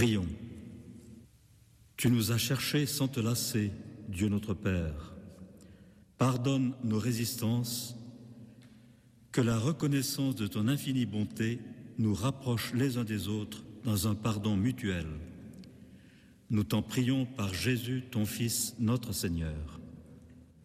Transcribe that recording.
Prions. Tu nous as cherchés sans te lasser, Dieu notre Père. Pardonne nos résistances, que la reconnaissance de ton infinie bonté nous rapproche les uns des autres dans un pardon mutuel. Nous t'en prions par Jésus, ton Fils, notre Seigneur.